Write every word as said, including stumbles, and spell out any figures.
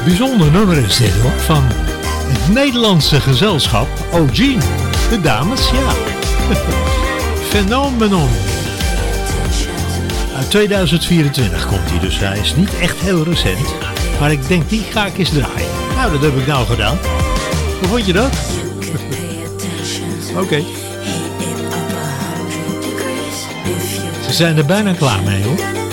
Bijzonder nummer is dit hoor, van het Nederlandse gezelschap O'Gene. De dames, ja. Phenomenon. Uit tweeduizend vierentwintig komt hij, dus hij is niet echt heel recent. Maar ik denk, die ga ik eens draaien. Nou, dat heb ik nou gedaan. Hoe vond je dat? Oké. Okay. Ze zijn er bijna klaar mee hoor.